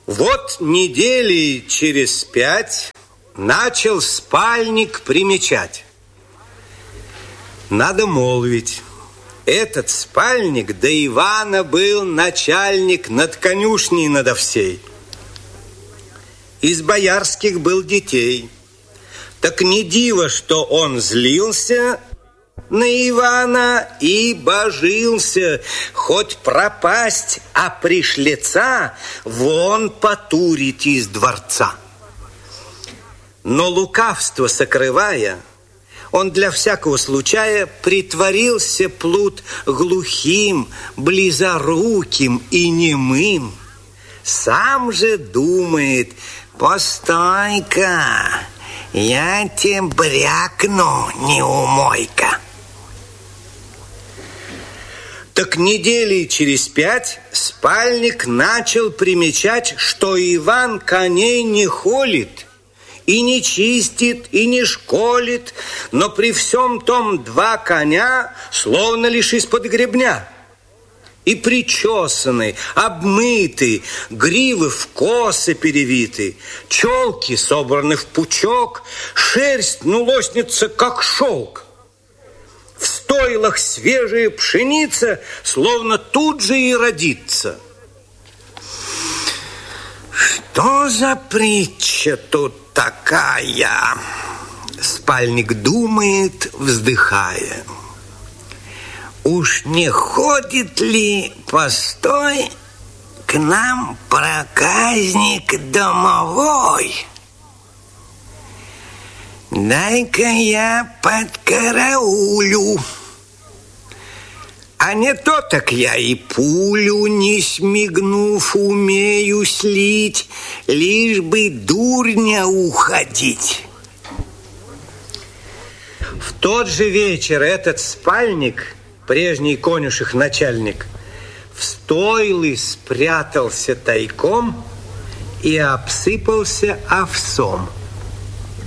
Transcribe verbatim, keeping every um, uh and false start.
Вот недели через пять начал спальник примечать. Надо молвить, этот спальник до Ивана был начальник над конюшней надо всей. Из боярских был детей. Так не диво, что он злился на Ивана и божился, хоть пропасть, а пришлеца вон потурить из дворца. Но лукавство сокрывая, он для всякого случая притворился плут глухим, близоруким и немым. Сам же думает: постой-ка, я тебе брякну, неумойка. Так недели через пять спальник начал примечать, что Иван коней не холит, и не чистит, и не школит, но при всем том два коня словно лишь из-под гребня. И причесаны, обмыты, гривы в косы перевиты, челки собраны в пучок, шерсть ну лоснится, как шелк. В стойлах свежая пшеница, словно тут же и родится. Что за притча тут такая? Спальник думает, вздыхая. Уж не ходит ли, постой, к нам проказник домовой? Дай-ка я подкараулю. А не то так я и пулю, не смигнув, умею слить, лишь бы дурня уходить. В тот же вечер этот спальник, прежний конюших начальник, в стойлы спрятался тайком и обсыпался овсом.